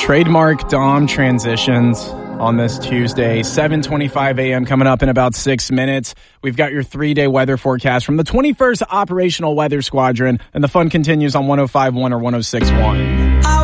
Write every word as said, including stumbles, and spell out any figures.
Trademark Dom transitions on this Tuesday, seven twenty-five a.m. coming up in about six minutes. We've got your three-day weather forecast from the twenty-first Operational Weather Squadron, and the fun continues on one oh five point one or one oh six point one.